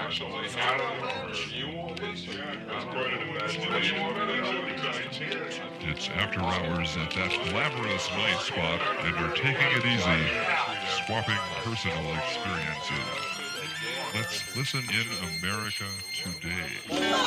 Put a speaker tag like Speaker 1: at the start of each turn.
Speaker 1: internationally out of New Orleans. That's quite an imagination.
Speaker 2: It's After Hours at that glamorous night spot, and we're taking it easy, swapping personal experiences. Let's listen in America today.